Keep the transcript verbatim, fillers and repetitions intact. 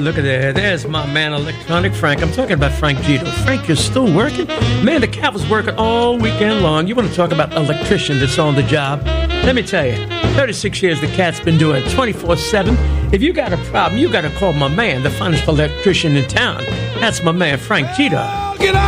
look at there. There's my man, Electronic Frank. I'm talking about Frank Gito. Frank, you're still working? Man, the cat was working all weekend long. You want to talk about an electrician that's on the job? Let me tell you, thirty-six years the cat's been doing it twenty-four seven. If you got a problem, you got to call my man, the finest electrician in town. That's my man, Frank Gito.